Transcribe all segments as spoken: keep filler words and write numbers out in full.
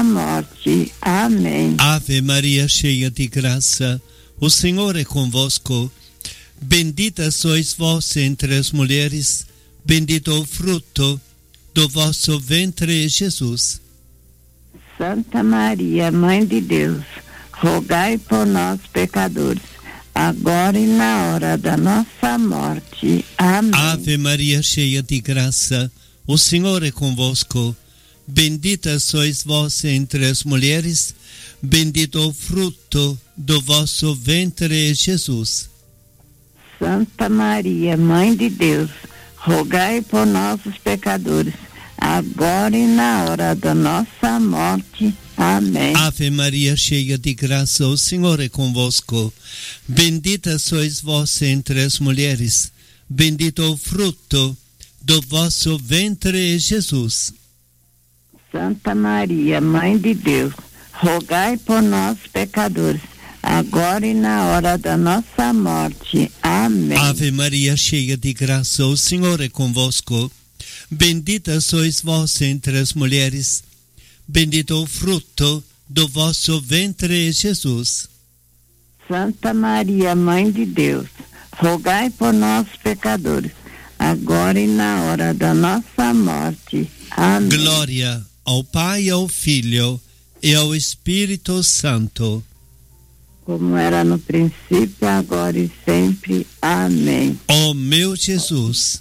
nossa morte. Amém. Ave Maria, cheia de graça, o Senhor é convosco. Bendita sois vós entre as mulheres, bendito o fruto do vosso ventre, Jesus. Santa Maria, Mãe de Deus, rogai por nós, pecadores, agora e na hora da nossa morte. Amém. Ave Maria, cheia de graça, o Senhor é convosco. Bendita sois vós entre as mulheres, bendito o fruto do vosso ventre, Jesus. Santa Maria, Mãe de Deus, rogai por nós, os pecadores, agora e na hora da nossa morte. Amém. Ave Maria, cheia de graça, o Senhor é convosco. Bendita sois vós entre as mulheres, bendito o fruto do vosso ventre, Jesus. Santa Maria, Mãe de Deus, rogai por nós, pecadores, agora e na hora da nossa morte. Amém. Ave Maria, cheia de graça, o Senhor é convosco. Bendita sois vós entre as mulheres, bendito o fruto do vosso ventre, Jesus. Santa Maria, Mãe de Deus, rogai por nós, pecadores, agora e na hora da nossa morte. Amém. Glória ao Pai, ao Filho e ao Espírito Santo. Como era no princípio, agora e sempre. Amém. Ó meu Jesus,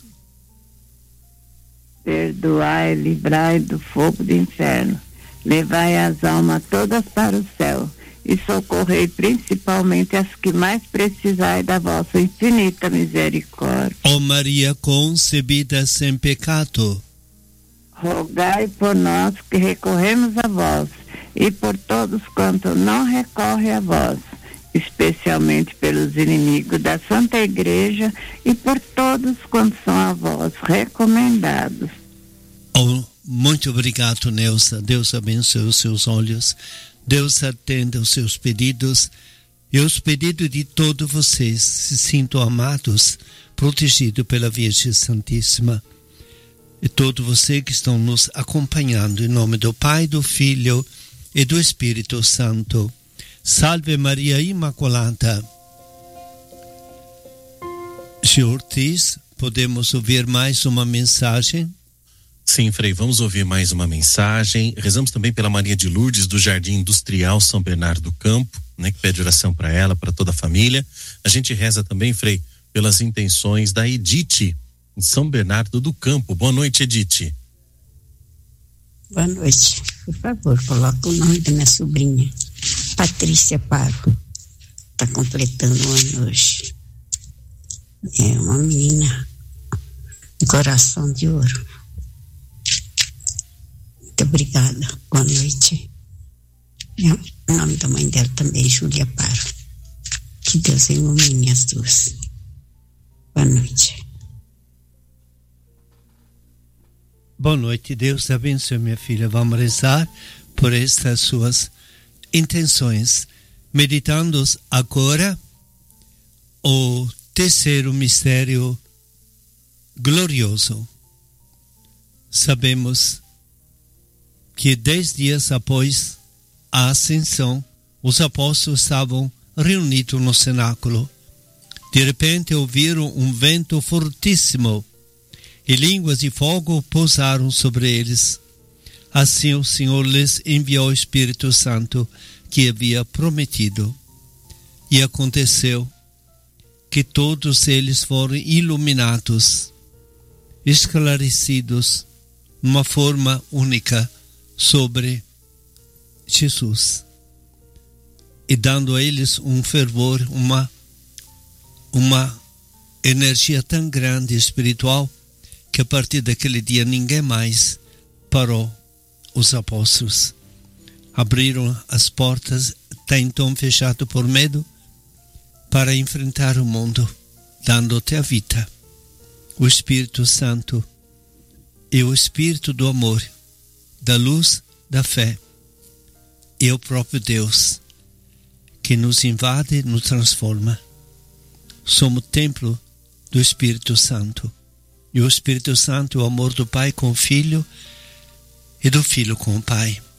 perdoai, livrai do fogo do inferno, levai as almas todas para o céu e socorrei principalmente as que mais precisai da vossa infinita misericórdia. ó Maria concebida sem pecado, rogai por nós que recorremos a vós e por todos quanto não recorrem a vós, especialmente pelos inimigos da Santa Igreja e por todos quantos são a vós recomendados. Oh, muito obrigado, Neuza. Deus abençoe os seus olhos. Deus atenda os seus pedidos e os pedidos de todos vocês. Se sintam amados, protegidos pela Virgem Santíssima. E todos vocês que estão nos acompanhando, em nome do Pai, do Filho e do Espírito Santo. Salve Maria Imaculada. Senhor Ortiz, podemos ouvir mais uma mensagem? Sim, Frei, vamos ouvir mais uma mensagem. Rezamos também pela Maria de Lourdes, do Jardim Industrial São Bernardo do Campo, né, que pede oração para ela, para toda a família. A gente reza também, Frei, pelas intenções da Edith, em São Bernardo do Campo. Boa noite, Edith. Boa noite. Por favor, coloque o nome da minha sobrinha, Patrícia Pago. Está completando um ano hoje. É uma menina, um coração de ouro. Muito obrigada. Boa noite. O nome da mãe dela também, Júlia Paro. Que Deus ilumine as duas. Boa noite. Boa noite, Deus abençoe minha filha. Vamos rezar por estas suas intenções, meditando agora o terceiro mistério glorioso. Sabemos que dez dias após a ascensão, os apóstolos estavam reunidos no cenáculo. De repente ouviram um vento fortíssimo e línguas de fogo pousaram sobre eles. Assim o Senhor lhes enviou o Espírito Santo que havia prometido. E aconteceu que todos eles foram iluminados, esclarecidos, de uma forma única sobre Jesus. E dando a eles um fervor, uma, uma energia tão grande espiritual, que a partir daquele dia ninguém mais parou os apóstolos. Abriram as portas, até então fechado por medo, para enfrentar o mundo, dando-te a vida. O Espírito Santo e o Espírito do amor, da luz, da fé, e o próprio Deus, que nos invade, nos transforma. Somos templo do Espírito Santo. E o Espírito Santo é o amor do Pai com o Filho e do Filho com o Pai.